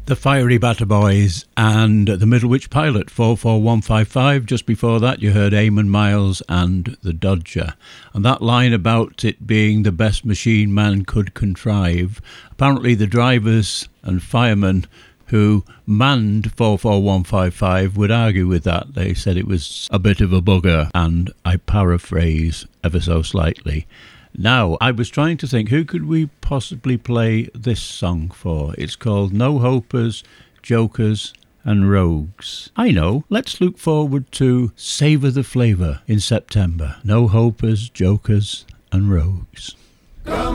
The Fiery Batter Boys and the Middlewich Pilot 44155. Just before that you heard Eamon Miles and the Dodger. And that line about it being the best machine man could contrive, apparently the drivers and firemen who manned 44155 would argue with that. They said it was a bit of a bugger, and I paraphrase ever so slightly. Now, I was trying to think, who could we possibly play this song for? It's called No Hopers, Jokers and Rogues. I know, let's look forward to Savour the Flavour in September. No Hopers, Jokers and Rogues. Come